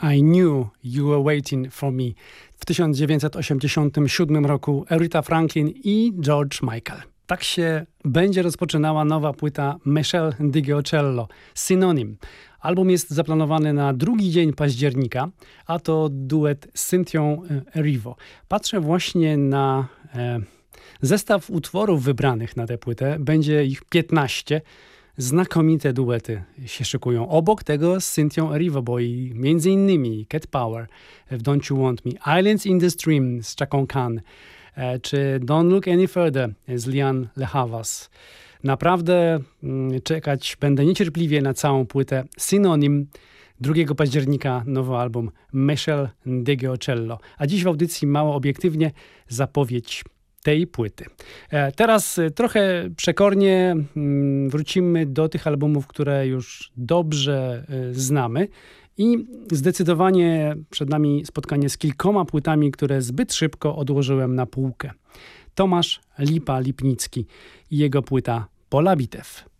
I Knew You Were Waiting For Me w 1987 roku Aretha Franklin i George Michael. Tak się będzie rozpoczynała nowa płyta Meshell Ndegeocello, Synonym. Album jest zaplanowany na 2 dzień października, a to duet z Cynthią Erivo. Patrzę właśnie na zestaw utworów wybranych na tę płytę. Będzie ich 15. Znakomite duety się szykują. Obok tego z Cynthią Erivo, bo i między innymi Cat Power w Don't You Want Me, Islands in the Stream z Chaka Khan, czy Don't Look Any Further z Lianne Le Havas. Naprawdę czekać będę niecierpliwie na całą płytę Synonym. 2 października nowy album Meshell Ndegeocello. A dziś w audycji mało obiektywnie zapowiedź tej płyty. Teraz trochę przekornie wrócimy do tych albumów, które już dobrze znamy i zdecydowanie przed nami spotkanie z kilkoma płytami, które zbyt szybko odłożyłem na półkę. Tomasz Lipa-Lipnicki i jego płyta Pola Bitew.